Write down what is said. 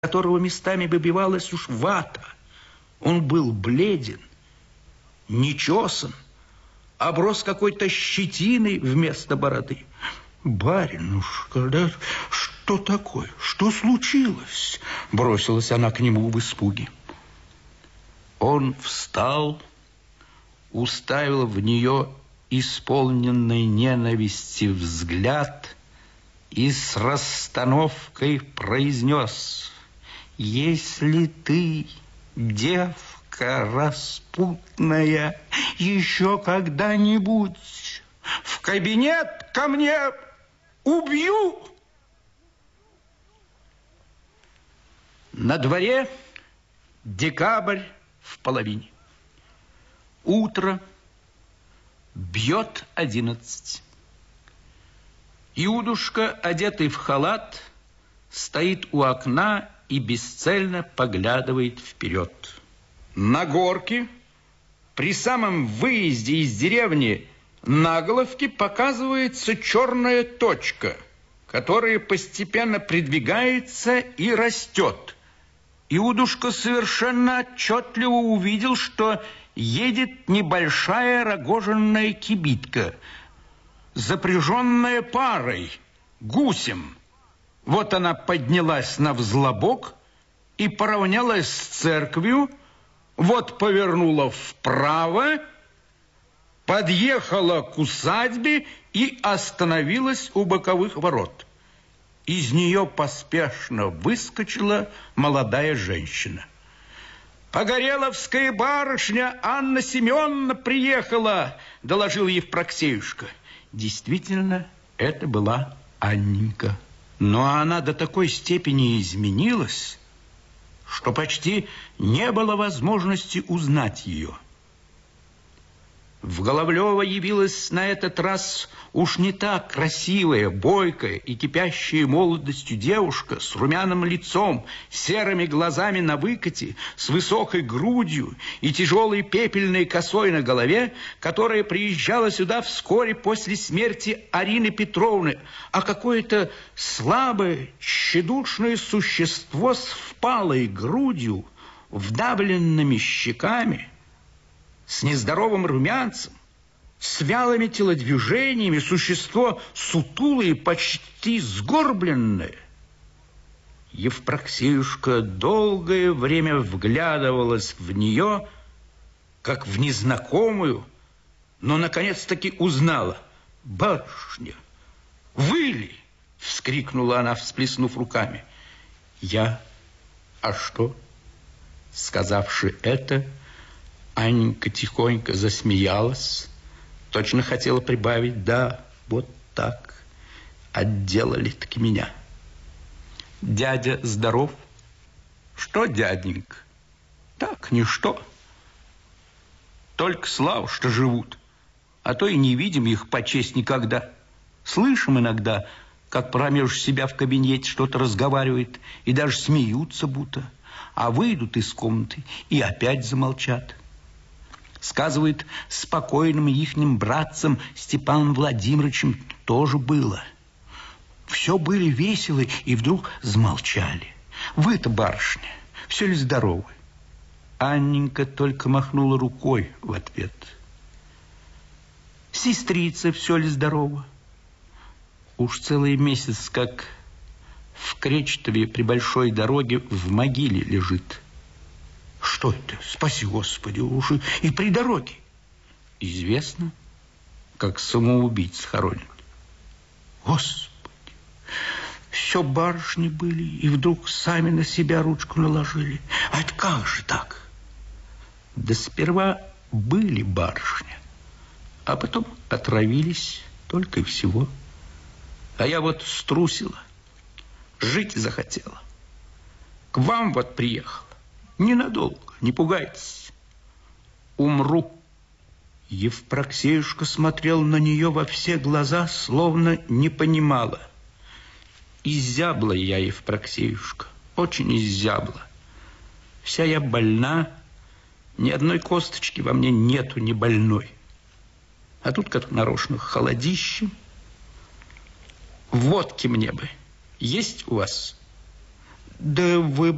которого местами выбивалась уж вата. Он был бледен, нечесан, оброс какой-то щетиной вместо бороды. «Баринушка, что такое? Что случилось?» Бросилась она к нему в испуге. Он встал, уставил в нее исполненный ненависти взгляд и с расстановкой произнес: «Если ты, девка распутная, еще когда-нибудь в кабинет ко мне, убью!» На дворе декабрь в половине. Утро, бьет 11. Иудушка, одетый в халат, стоит у окна и бесцельно поглядывает вперед. На горке, при самом выезде из деревни, на головке показывается черная точка, которая постепенно придвигается и растет. Иудушка совершенно отчетливо увидел, что едет небольшая рогоженная кибитка, запряженная парой, гусем. Вот она поднялась на взлобок и поравнялась с церковью, вот повернула вправо, подъехала к усадьбе и остановилась у боковых ворот. Из нее поспешно выскочила молодая женщина. «Погореловская барышня Анна Семеновна приехала», — доложил Евпроксеюшка. Действительно, это была Анненька. Но она до такой степени изменилась, что почти не было возможности узнать ее. В Головлёво явилась на этот раз уж не так красивая, бойкая и кипящая молодостью девушка с румяным лицом, серыми глазами на выкате, с высокой грудью и тяжелой пепельной косой на голове, которая приезжала сюда вскоре после смерти Арины Петровны, а какое-то слабое, тщедушное существо с впалой грудью, вдавленными щеками, с нездоровым румянцем, с вялыми телодвижениями, существо сутулое и почти сгорбленное. Евпроксеюшка долгое время вглядывалась в нее, как в незнакомую, но наконец-таки узнала. «Барышня, вы ли?» — вскрикнула она, всплеснув руками. «Я? А что?» Сказавши это, Анненька тихонько засмеялась, точно хотела прибавить: «Да, вот так, отделали-таки меня». «Дядя здоров?» «Что, дяденька?» «Так, ничто. Только слава, что живут, а то и не видим их почесть никогда. Слышим иногда, как промеж себя в кабинете что-то разговаривает, и даже смеются будто, а выйдут из комнаты и опять замолчат. Сказывает, с покойным ихним братцем Степаном Владимировичем тоже было. Все были веселы и вдруг замолчали. Вы-то, барышня, все ли здоровы?» Анненька только махнула рукой в ответ. «Сестрица, все ли здорова?» Уж целый месяц, как в Кречетове при большой дороге в могиле лежит. «Что это? Спаси Господи, уж и при дороге!» «Известно, как самоубийц хоронят». «Господи, все барышни были, и вдруг сами на себя ручку наложили. А это как же так?» «Да сперва были барышни, а потом отравились, только и всего. А я вот струсила, жить захотела. К вам вот приехала. Ненадолго, не пугайтесь. Умру». Евпроксеюшка смотрел на нее во все глаза, словно не понимала. «Изябла я, Евпроксеюшка, очень изябла. Вся я больна, ни одной косточки во мне нету не больной. А тут как нарочно холодище. Водки мне бы есть у вас?» «Да вы